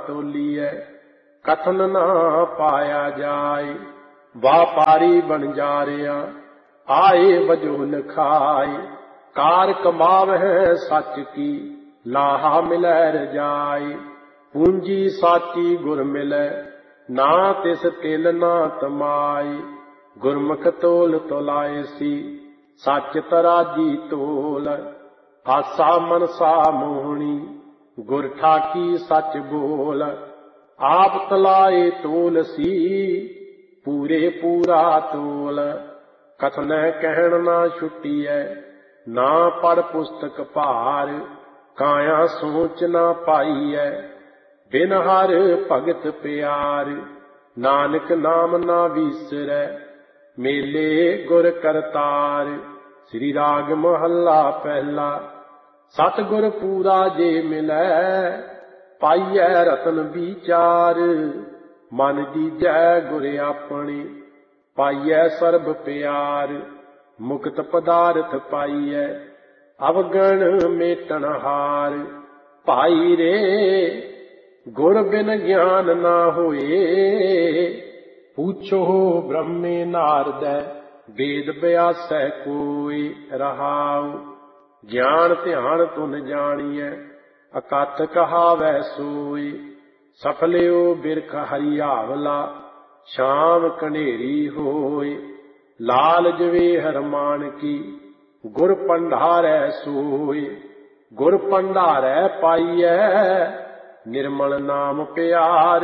ਤੋਲੀਐ, ਕਥਨ ਨਾ ਪਾਇਆ ਜਾਏ। ਵਾਪਾਰੀ ਬਣ ਜਾਰਿਆ ਆਏ ਵਜੋ ਲਿਖਾਏ, ਕਾਰ ਕਮਾਵਹਿ ਸੱਚ ਕੀ ਲਾਹਾ ਮਿਲੈ ਰਜਾਈ। ਪੂੰਜੀ ਸਾਚੀ ਗੁਰ ਮਿਲੈ ਨਾ ਤਿਸ ਤਿਲ ਨਾ ਤਮਾਈ, ਗੁਰਮੁਖ ਤੋਲ ਤੋਲਾਏ ਸੀ ਸੱਚ ਤਰਾਜੀ ਤੋਲ। ਆਸਾ ਮਨਸਾ ਮੋਹਣੀ ਗੁਰ ਠਾਕੀ ਸੱਚ ਬੋਲ, ਆਪ ਤਲਾਏ ਤੋਲ ਸੀ ਪੂਰੇ ਪੂਰਾ ਤੋਲ। ਕਥਨੈ ਕਹਿਣ ਨਾ ਛੁਟੀਐ ਨਾ ਪੜ ਪੁਸਤਕ ਭਾਰ, ਕਾਇਆ ਸੋਚ ਨਾ ਪਾਈਐ ਬਿਨ ਹਰ ਭਗਤ ਪਿਆਰ। ਨਾਨਕ ਨਾਮ ਨਾ ਵੀਸਰੈ ਮੇਲੇ ਗੁਰ ਕਰਤਾਰ। ਸ੍ਰੀ ਰਾਗ ਮਹੱਲਾ ਪਹਿਲਾ। ਸਤਿਗੁਰ ਪੂਰਾ ਜੇ ਮਿਲੈ ਪਾਈਐ ਰਤਨ ਵਿਚਾਰ, ਮਨ ਦੀਜੈ ਗੁਰ ਆਪਣੇ ਪਾਈਐ ਸਰਬ ਪਿਆਰ। ਮੁਕਤ ਪਦਾਰਥ ਪਾਈਐ ਅਵਗਣ ਮੇਟਣ ਹਾਰ, ਭਾਈ ਰੇ ਗੁਰ ਬਿਨ ਗਿਆਨ ਨਾ ਹੋਏ। ਪੁੱਛੋ ਬ੍ਰਹਮੇ ਨਾਰਦੈ ਵੇਦ ਬਿਆਸੈ ਕੋਈ ਰਹਾਉ, ਗਿਆਨ ਧਿਆਨ ਤੁਨ ਜਾਣੀਐ ਅਕਥ ਕਹਾਵੈ ਸੋਈ। ਸਫਲਿਓ ਬਿਰਖ ਹਰਿਆਵਲਾ ਸ਼ਾਮ ਕਨੇਰੀ ਹੋਏ, ਲਾਲ ਜਵੇ ਹਰਮਾਨ ਕੀ ਗੁਰ ਪੰਡਾਰੈ ਸੋਏ। ਗੁਰ ਪੰਡਾਰੈ ਪਾਈਐ ਨਿਰਮਲ ਨਾਮ ਪਿਆਰ,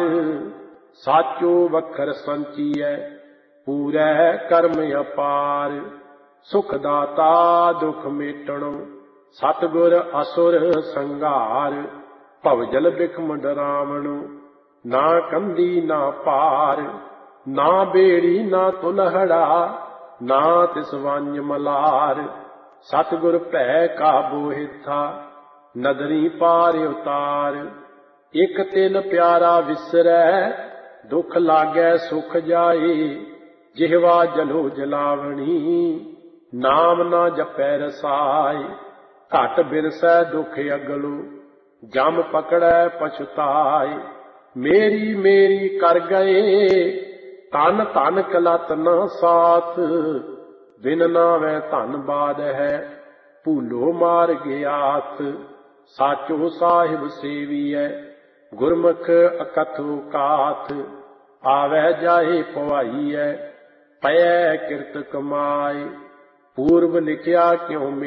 ਸਾਚੋ ਵਖਰ ਸੰਚੀਐ ਪੂਰੈ ਕਰਮ ਅਪਾਰ। ਸੁਖ ਦਾਤਾ ਦੁਖ ਮੇਟਣੋ ਸਤਿਗੁਰ ਅਸੁਰ ਸੰਘਾਰ, ਭਵਜਲ ਬਿਖਮ ਡਰਾਵਣੋ ਨਾ ਕੰਦੀ ਨਾ ਪਾਰ। ਨਾ ਬੇੜੀ ਨਾ ਤੁਲਹੜਾ ਨਾ ਤਿਸ ਵੰਜ ਮਲਾਰ, ਸਤਿਗੁਰ ਭੈ ਕਾਬੂ ਹਿੱਥਾ ਨਦਰੀ ਪਾਰ ਉਤਾਰ। ਇਕ ਤਿਲ ਪਿਆਰਾ ਵਿਸਰੈ ਦੁਖ ਲਾਗੈ ਸੁਖ ਜਾਏ, ਜਿਹਵਾ ਜਲੋ ਜਲਾਵਣੀ ਨਾਮ ਨਾ ਜਪੈ ਰਸਾਏ। ਘਟ ਬਿਰਸੈ ਦੁਖ ਅਗਲੋ ਜਮ ਪਕੜੈ ਪਛਤਾਏ, ਮੇਰੀ ਮੇਰੀ ਕਰ ਗਏ ਧਨ ਧਨ ਕਲਤ ਨਾ ਸਾਥ। ਬਿਨ ਨਾਵੈ ਧਨ ਬਾਦ ਹੈ ਭੂਲੋ ਮਾਰ ਗਿਆਥ, ਸਾਚੋ ਸਾਹਿਬ ਸੇਵੀਐ ਗੁਰਮੁਖ ਅਕਥੋ ਕਾਥ। ਆਵੈ ਜਾਏ ਪਵਾਈਐ ਪਇਐ ਕਿਰਤ ਕਮਾਏ, ਪੂਰਬ ਲਿਖਿਆ ਕਿਉ